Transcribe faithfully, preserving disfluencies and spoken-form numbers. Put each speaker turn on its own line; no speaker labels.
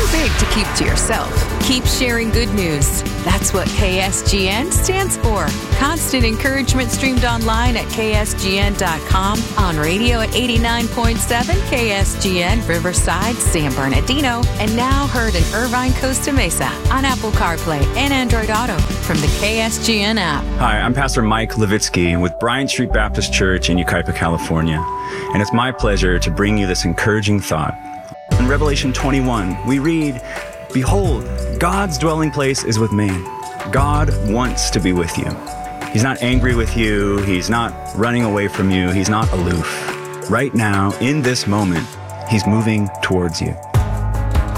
big to keep to yourself. Keep sharing good news. That's what K S G N stands for. Constant encouragement streamed online at K S G N dot com, on radio at eighty-nine point seven K S G N, Riverside, San Bernardino, and now heard in Irvine, Costa Mesa on Apple CarPlay and Android Auto from the K S G N app.
Hi, I'm Pastor Mike Levitsky with Bryant Street Baptist Church in Yucaipa, California. And it's my pleasure to bring you this encouraging thought. In Revelation twenty-one, we read, "Behold, God's dwelling place is with man." God wants to be with you. He's not angry with you. He's not running away from you. He's not aloof. Right now, in this moment, he's moving towards you.